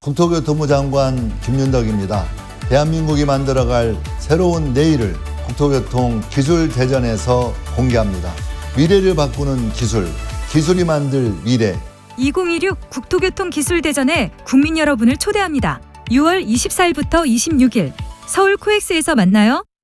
국토교통부 장관 김윤덕입니다. 대한민국이 만들어갈 새로운 내일을 국토교통 기술대전에서 공개합니다. 미래를 바꾸는 기술, 기술이 만들 미래. 2026 국토교통기술대전에 국민 여러분을 초대합니다. 6월 24일부터 26일 서울 코엑스에서 만나요.